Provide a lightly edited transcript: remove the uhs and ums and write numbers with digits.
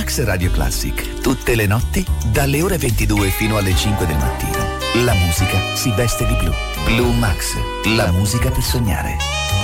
Max Radio Classic. Tutte le notti, dalle ore 22 fino alle 5 del mattino. La musica si veste di blu. Blue Max, la musica per sognare.